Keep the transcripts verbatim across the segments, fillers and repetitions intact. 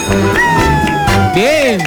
Bien.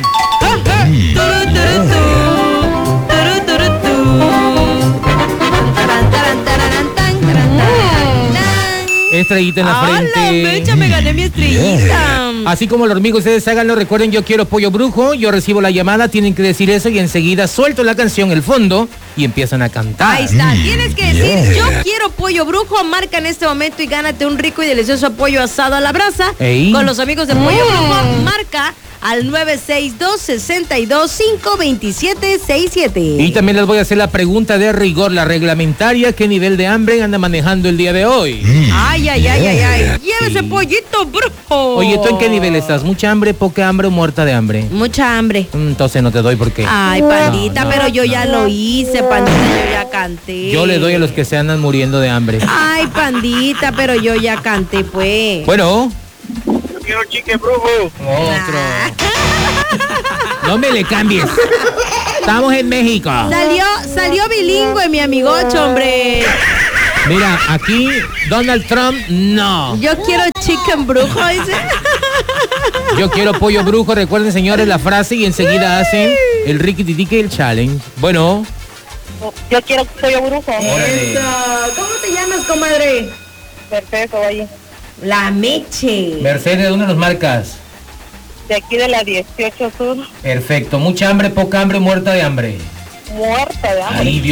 Estrellita en la frente. ¡Hala, mecha! Me gané mi estrellita. Así como los amigos, ustedes háganlo. Recuerden, yo quiero pollo brujo. Yo recibo la llamada, tienen que decir eso y enseguida suelto la canción, el fondo, y empiezan a cantar. Ahí está. Tienes que decir, yo quiero pollo brujo. Marca en este momento y gánate un rico y delicioso pollo asado a la brasa. Ey. Con los amigos de Pollo Brujo, marca al nueve seis dos, seis dos, cinco dos siete seis siete. Y también les voy a hacer la pregunta de rigor, la reglamentaria. ¿Qué nivel de hambre anda manejando el día de hoy? Ay, ay, ay, ay, ay. Llévese sí. Pollito brujo. Oye, ¿tú en qué nivel estás? ¿Mucha hambre, poca hambre o muerta de hambre? Mucha hambre. Entonces no te doy porque... Ay, pandita, no, no, pero yo no. ya lo hice, pandita, yo ya canté. Yo le doy a los que se andan muriendo de hambre. Ay, pandita, pero yo ya canté, pues. Bueno... Quiero chique brujo. Otro. No me le cambies. Estamos en México. Salió, salió bilingüe, mi amigocho, hombre. Mira, aquí Donald Trump, no. Yo quiero chicken brujo, dice. Yo quiero pollo brujo. Recuerden, señores, la frase y enseguida hacen el riquititique y el challenge. Bueno. Yo quiero pollo brujo. Eso. ¿Cómo te llamas, comadre? Perfecto, ahí. La Meche. Mercedes, ¿de dónde nos marcas? De aquí de la dieciocho Sur. Perfecto. ¿Mucha hambre, poca hambre, muerta de hambre? Muerta de hambre. Ay, Dios.